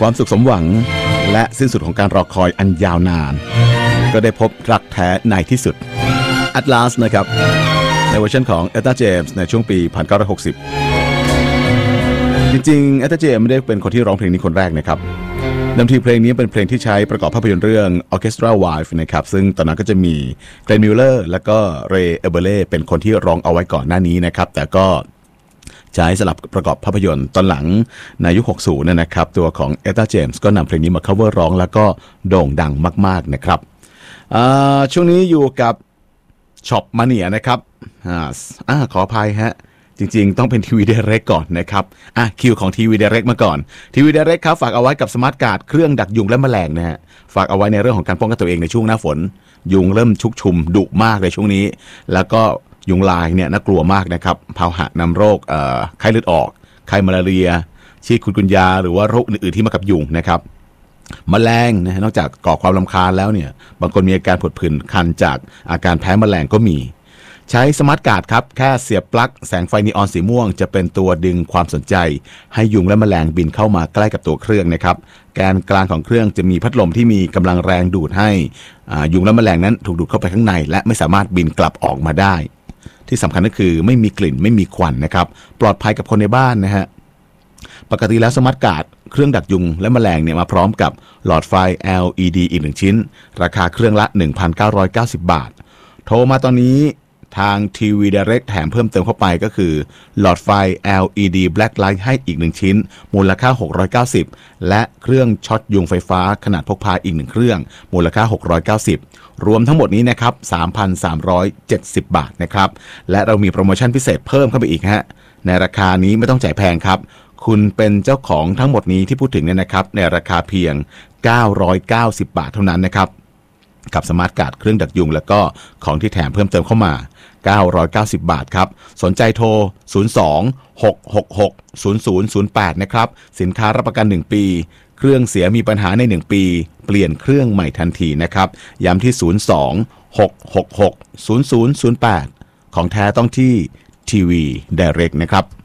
ความสุขสมหวังและสิ้นสุดของการรอคอยอันยาวนานก็ได้พบรักแท้ในที่สุด At Last นะครับในเวอร์ชันของ Etta James ในช่วงปี 1960 จริงๆ Etta James ไม่ได้เป็นคนที่ร้องเพลงนี้คนแรกนะครับเดิมทีเพลงนี้เป็นเพลงที่ใช้ประกอบภาพยนตร์เรื่อง Orchestra Wife นะครับซึ่งตอนนั้นก็จะมีเกรนมิลเลอร์และก็เรย์เอเบเล่เป็นคนที่ร้องเอาไว้ก่อนหน้านี้นะครับแต่ก็ใช้สลับประกอบภาพยนตร์ตอนหลังในยุค 60 นะครับตัวของ Etta James ก็นำเพลงนี้มา cover ร้องแล้วก็โด่งดังมากๆนะครับช่วงนี้อยู่กับช็อปมาเนียนะครับขออภัยฮะจริงๆต้องเป็นทีวี Direct ก่อนนะครับคิวของทีวี Direct มาก่อนทีวี Direct ครับฝากเอาไว้กับสมาร์ทการ์ดเครื่องดักยุงและแมลงนะฮะฝากเอาไว้ในเรื่องของการป้องกันตัวเองในช่วงหน้าฝนยุงเริ่มชุกชุมดุมากในช่วงนี้แล้วก็ยุงลายเนี่ยน่ากลัวมากนะครับพาหะนำโรคไข้เลือดออกไข้มาลาเรียชีคุนกุนยาหรือว่าโรคอื่นๆที่มากับยุงนะครับแมลงนะนอกจากก่อความรำคาญแล้วเนี่ยบางคนมีอาการผดผื่นคันจากอาการแพ้แมลงก็มีใช้สมาร์ทการ์ดครับแค่เสียบปลั๊กแสงไฟนีออนสีม่วงจะเป็นตัวดึงความสนใจให้ยุงและแมลงบินเข้ามาใกล้กับตัวเครื่องนะครับแกนกลางของเครื่องจะมีพัดลมที่มีกำลังแรงดูดให้ยุงและแมลงนั้นถูกดูดเข้าไปข้างในและไม่สามารถบินกลับออกมาได้ที่สำคัญก็คือไม่มีกลิ่นไม่มีควันนะครับปลอดภัยกับคนในบ้านนะฮะปกติแล้วสมาร์ทการ์ดเครื่องดักยุงและแมลงเนี่ยมาพร้อมกับหลอดไฟ LED อีก1ชิ้นราคาเครื่องละ 1,990 บาทโทรมาตอนนี้ทางทีวี Direct แถมเพิ่มเติมเข้าไปก็คือหลอดไฟ LED Black Light ให้อีก1ชิ้นมูลค่า690และเครื่องช็อตยุงไฟฟ้าขนาดพกพาอีก1เครื่องมูลค่า690รวมทั้งหมดนี้นะครับ 3,370 บาทนะครับและเรามีโปรโมชั่นพิเศษเพิ่มเข้าไปอีกฮะในราคานี้ไม่ต้องจ่ายแพงครับคุณเป็นเจ้าของทั้งหมดนี้ที่พูดถึงเนี่ยนะครับในราคาเพียง990 บาทเท่านั้นนะครับกับสมาร์ทการ์ดเครื่องดักยุงแล้วก็ของที่แถมเพิ่มเติมเข้ามา990 บาทครับสนใจโทร02-666-0008นะครับสินค้ารับประกัน1ปีเครื่องเสียมีปัญหาใน1ปีเปลี่ยนเครื่องใหม่ทันทีนะครับย้ำที่02-666-0008ของแท้ต้องที่ทีวี Direct นะครับ